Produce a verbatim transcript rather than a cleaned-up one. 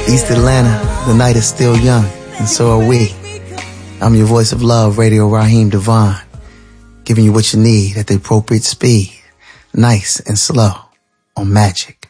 East Atlanta, the night is still young, and so are we. I'm your voice of love, Radio Raheem Devon, giving you what you need at the appropriate speed, nice and slow, on Magic